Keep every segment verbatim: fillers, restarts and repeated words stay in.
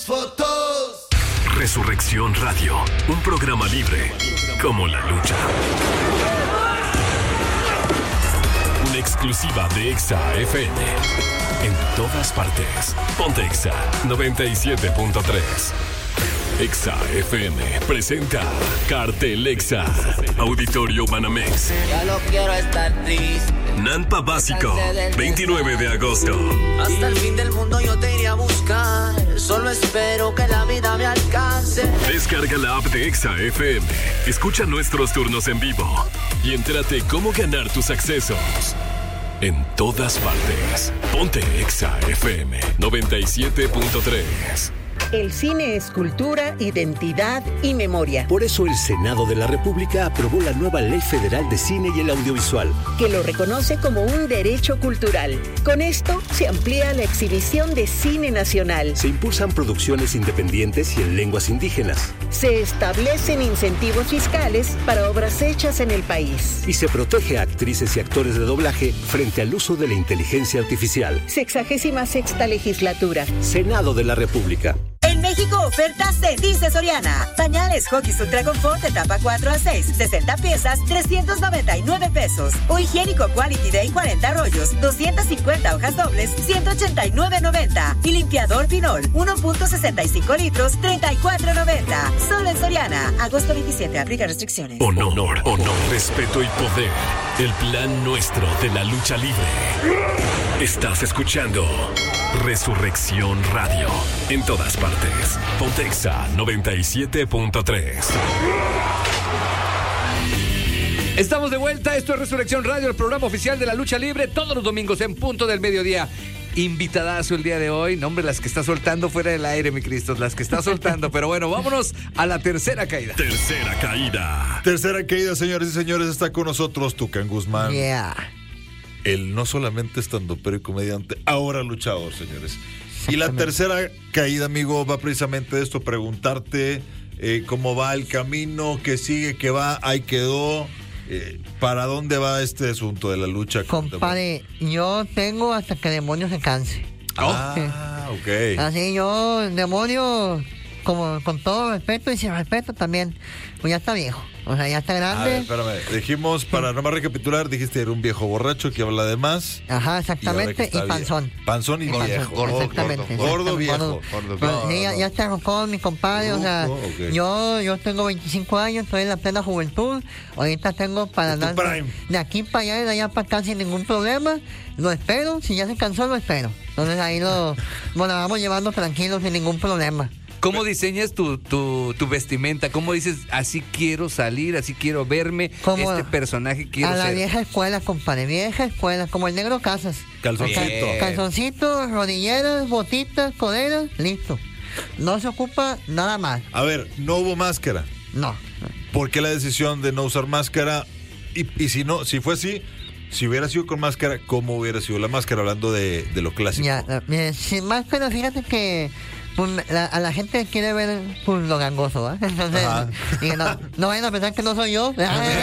fotos. Resurrección Radio, un programa libre como la lucha. Una exclusiva de Exa F M. En todas partes. Ponte Exa noventa y siete punto tres. Exa F M presenta Cartel Exa, Auditorio Banamex. Ya no quiero estar triste. Nampa Básico, veintinueve de agosto. Hasta el fin del mundo yo te iré a buscar. Solo espero que la vida me alcance. Descarga la app de Exa F M. Escucha nuestros turnos en vivo y entérate cómo ganar tus accesos. En todas partes. Ponte Exa F M noventa y siete punto tres. El cine es cultura, identidad y memoria. Por eso el Senado de la República aprobó la nueva Ley Federal de Cine y el Audiovisual, que lo reconoce como un derecho cultural. Con esto se amplía la exhibición de cine nacional. Se impulsan producciones independientes y en lenguas indígenas. Se establecen incentivos fiscales para obras hechas en el país. Y se protege a actrices y actores de doblaje frente al uso de la inteligencia artificial. Sexagésima sexta legislatura. Senado de la República. En México, ofertas de Dice Soriana. Pañales Huggies Ultra Confort etapa cuatro a seis, sesenta piezas, trescientos noventa y nueve pesos. O higiénico Quality Day cuarenta rollos, doscientas cincuenta hojas dobles, ciento ochenta y nueve noventa. Y limpiador Pinol, uno punto sesenta y cinco litros, treinta y cuatro noventa. Solo en Soriana. Agosto veintisiete, aplica restricciones. Honor, honor, respeto y poder. El plan nuestro de la lucha libre. Estás escuchando Resurrección Radio. En todas partes. Ponte Exa noventa y siete punto tres. Estamos de vuelta. Esto es Resurrección Radio, el programa oficial de la lucha libre. Todos los domingos en punto del mediodía. Invitadazo el día de hoy. No, hombre, las que está soltando fuera del aire, mi Cristo. Las que está soltando. Pero bueno, vámonos a la tercera caída. Tercera caída. Tercera caída, señores y señores. Está con nosotros Tucán Guzmán. Yeah. El no solamente estandopero y comediante, ahora luchador, señores. Y la tercera caída, amigo, va precisamente de esto, preguntarte eh, cómo va el camino, qué sigue, qué va, ahí quedó, eh, para dónde va este asunto de la lucha. Compadre, yo tengo hasta que el demonio se canse. Ah, ok. Así yo, el demonio, como con todo respeto y sin respeto también, pues ya está viejo. O sea, ya está grande. A ver, espérame. Dijimos, para nomás recapitular, dijiste era un viejo borracho que habla de más. Ajá, exactamente. Y, y panzón. Viejo. Panzón y, y viejo. Gordo, exactamente. Gordo, gordo viejo. Gordo. Gordo, no, sí, ya, ya está rocón, mi compadre. O sea, okay. yo, yo tengo veinticinco años, estoy en la plena juventud. Ahorita tengo para dar de, de aquí para allá y de allá para acá sin ningún problema. Lo espero. Si ya se cansó, lo espero. Entonces ahí lo, lo vamos llevando tranquilo sin ningún problema. ¿Cómo diseñas tu, tu, tu vestimenta? ¿Cómo dices, así quiero salir, así quiero verme, como este personaje quiero ser? A la vieja escuela, compadre, vieja escuela, como el Negro Casas. Calzoncito. Calzoncito, rodilleras, botitas, coderas, listo. No se ocupa nada más. A ver, no hubo máscara. No. ¿Por qué la decisión de no usar máscara? Y, y si no, si fue así, si hubiera sido con máscara, ¿cómo hubiera sido la máscara? Hablando de, de lo clásico. Ya, eh, sin máscara, fíjate que pues, la, a la gente quiere ver pues, lo gangoso, ¿eh? Entonces, y no, no vayan a pensar que no soy yo.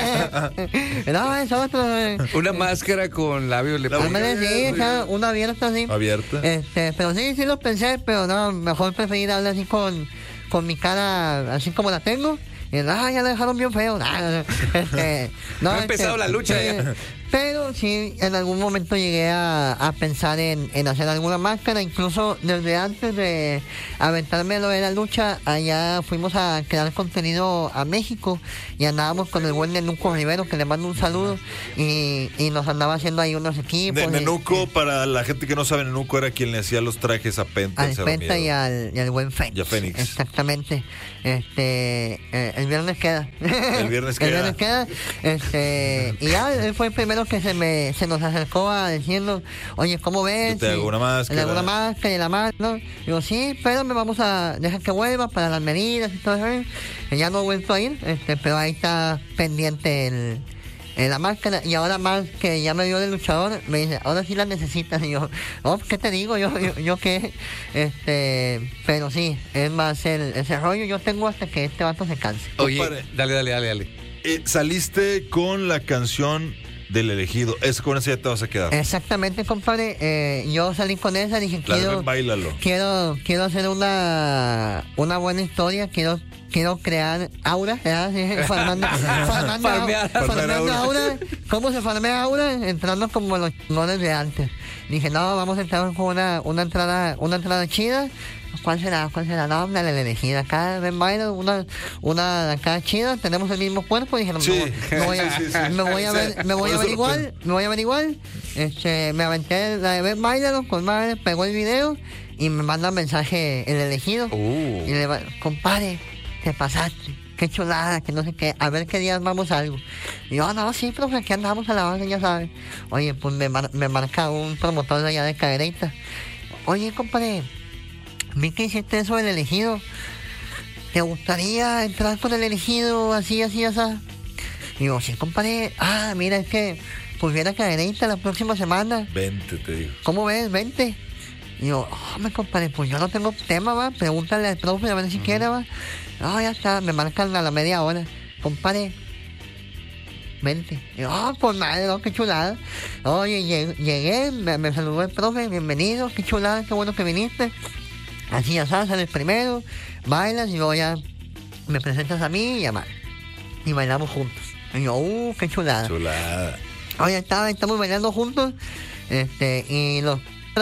No, es otro. Una máscara con labios leprosos. Sí, o sea, una abierta así. Abierta. Este, pero sí, sí lo pensé, pero no, mejor preferí darle así con, con mi cara, así como la tengo. Y, ah, ya la dejaron bien feo. Este, no, ha empezado este, la lucha sí, ya. Pero sí, en algún momento llegué a, a pensar en, en hacer alguna máscara. Incluso desde antes de aventarme lo de la lucha, allá fuimos a crear contenido a México y andábamos con el buen Nenuco Rivero, que le mando un saludo, y, y nos andaba haciendo ahí unos equipos. De, Nenuco, y, para la gente que no sabe, Nenuco era quien le hacía los trajes a Penta. Al Penta y al, y al buen Fénix. Y a Fénix. Exactamente. Este, eh, el viernes queda. El viernes queda. El viernes queda. Este, y ya, él fue el primero que se me se nos acercó a decirnos, oye, ¿cómo ves? Yo te hago una máscara. Le hago una máscara y la máscara. Digo, sí, pero me vamos a dejar que vuelva para las medidas y todo eso. Y ya no he vuelto a ir, este, pero ahí está pendiente el, el, la máscara. Y ahora más que ya me dio el luchador, me dice, ahora sí la necesitas. Y yo, oh, ¿qué te digo? Yo, yo, yo qué. Este, pero sí, es más el, ese rollo. Yo tengo hasta que este vato se canse. Oye, dale, dale, dale, dale. Eh, saliste con la canción del elegido. Es con esa ya te vas a quedar. Exactamente, compadre. Eh, yo salí con esa, dije, La de quiero, Ven, Báilalo. quiero, quiero hacer una, una buena historia, quiero, quiero crear aura, ¿verdad? Sí, farmando, farmando, Farmear. farmeando aura. ¿Cómo se farmea aura? Entrando como los chingones de antes. Dije, no, vamos a entrar con una, una entrada, una entrada chida. ¿Cuál será? ¿Cuál será? No, hombre, la elegida acá, Ven, Bailalo, una, una acá chida, tenemos el mismo cuerpo. Dije, no, Sí. me, voy a, Sí, sí, sí. me voy a ver, me voy a Por ver eso- igual, me voy a ver igual. Este, me aventé la de Ven, Bailalo, con madre, pegó el video y me manda mensaje el elegido. Uh. Y le va, compadre, te pasaste, qué chulada, que no sé qué, a ver qué días vamos a algo. Y yo, no, sí, profe, aquí andamos a la base, ya sabes. Oye, pues me, mar- me marca un promotor de allá de Cadereyta. Oye, compadre, vi que hiciste eso del elegido. ¿Te gustaría entrar con el elegido así, así, así? Y digo, sí, compadre. Ah, mira, es que pues viene a Cadereyta la próxima semana. Vente, te digo. ¿Cómo ves? Vente. Y digo, oh, me compadre, pues yo no tengo tema, va. Pregúntale al profe a ver si quiere, va. No, ya está, me marcan a la media hora. Compadre, vente. Y yo, oh, pues madre, no, qué chulada. Oye, llegué, llegué, me, me saludó el profe, bienvenido, qué chulada, qué bueno que viniste. Así ya sabes, sales primero, bailas y luego ya me presentas a mí y a Mar. Y bailamos juntos. Y yo, uh, qué chulada. Chulada. Oye, está, estamos bailando juntos. Este, y los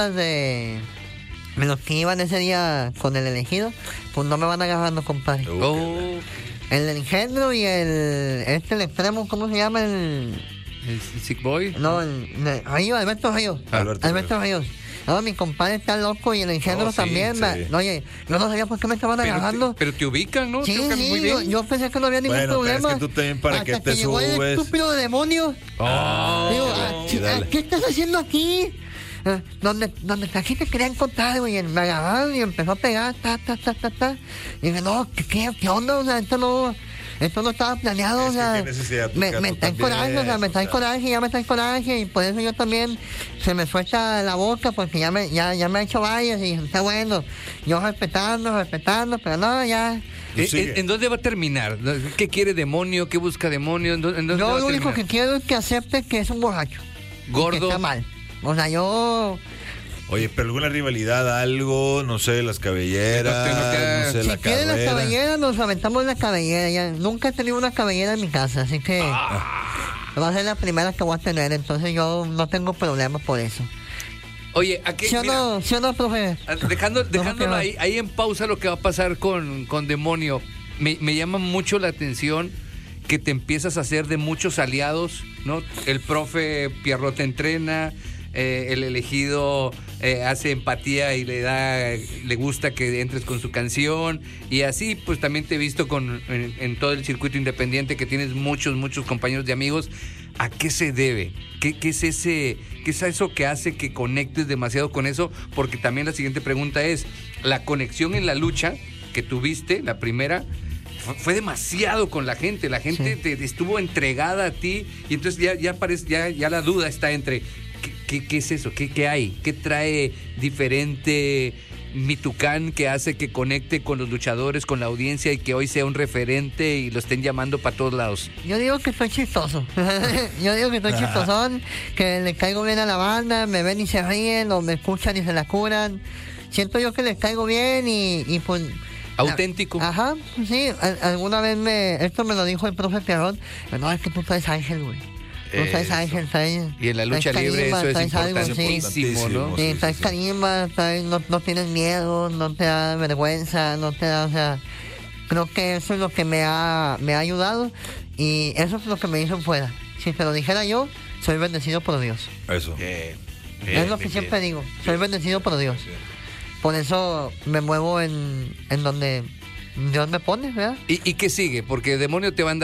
de, de los que iban ese día con el elegido, pues no me van agarrando, compadre. Uh, Oh, El engendro y el, este, el extremo, ¿cómo se llama? El, el Sick Boy. no, el, el Ríos, Alberto Ríos. Alberto Alberto Ríos. No, mi compadre está loco y el engendro Oh, sí, también. sí. me- Oye, yo no sabía por qué me estaban Pero agarrando. te, pero te ubican, ¿no? Sí, Te ubican sí, muy yo, bien. yo pensé que no había ningún Bueno, pero es problema. que tú también para hasta qué te llegó el subes. estúpido demonio. Oh, Digo, ah, chi- dale. ah, ¿qué estás haciendo aquí? Ah, Donde, donde aquí te quería encontrar, güey. Me agarraron y empezó a pegar, ta, ta, ta, ta, ta. Y dije, no, ¿qué, qué, qué onda? O sea, esto no, esto no estaba planeado, Es o que sea. qué necesidad, tu me, gato me trae también, coraje, o sea, me o trae sea. coraje, ya me trae coraje. Y por eso yo también se me suelta la boca, porque ya me, ya, ya me ha hecho varias y está bueno. Yo respetando, respetando, pero no, ya. ¿En, Sigue. en- en dónde va a terminar? ¿Qué quiere demonio? ¿Qué busca demonio? ¿En dónde, en dónde Yo va a lo único que terminar? quiero es que acepte que es un borracho. y que Gordo. está mal. O sea, yo. Oye, pero alguna rivalidad, algo, no sé, las cabelleras, No te- no te- no sé, Si la quieren la carrera. cabellera, nos aventamos la cabellera. Ya. Nunca he tenido una cabellera en mi casa, así que va a ser la primera que voy a tener. Entonces yo no tengo problemas por eso. Oye, ¿a qué? ¿Sí o Mira, no, ¿sí o no, profe? ah, dejando, dejándolo va. ahí, ahí en pausa lo que va a pasar con, con demonio. Me, me llama mucho la atención que te empiezas a hacer de muchos aliados, ¿no? El profe Pierrot te entrena, eh, el elegido eh, hace empatía y le da, le gusta que entres con su canción, y así pues también te he visto con, en, en todo el circuito independiente que tienes muchos, muchos compañeros de amigos. ¿A qué se debe? ¿Qué, qué es ese, qué es eso que hace que conectes demasiado con eso? Porque también la siguiente pregunta es, la conexión en la lucha que tuviste, la primera, fue, fue demasiado con la gente. La gente Sí. te, estuvo entregada a ti, y entonces ya, ya, parece, ya, ya la duda está entre, ¿qué, qué, qué es eso? ¿Qué, ¿Qué hay? ¿Qué trae diferente Mitucán que hace que conecte con los luchadores, con la audiencia, y que hoy sea un referente y lo estén llamando para todos lados? Yo digo que soy chistoso. Yo digo que soy chistosón, que le caigo bien a la banda, me ven y se ríen, o me escuchan y se la curan. Siento yo que les caigo bien y, y pues... Auténtico. Ajá, sí. Al- alguna vez me... Esto me lo dijo el profe Pierrot. No, es que tú traes ángel, güey. Tú traes Eso. ángel, traes... Y en la lucha traes libre carisma, eso es traes algo, sí. importantísimo, ¿no? Sí, Sí, traes sí, sí. carisma, traes- no, no tienes miedo, no te da vergüenza, no te da, o sea, creo que eso es lo que me ha, me ha ayudado y eso es lo que me hizo fuera. Si te lo dijera yo, soy bendecido por Dios. Eso. Bien, es bien, lo que bien, siempre bien. digo, soy bendecido por Dios. Por eso me muevo en, en donde Dios me pone, ¿verdad? ¿Y, ¿Y qué sigue? Porque demonio te va a andar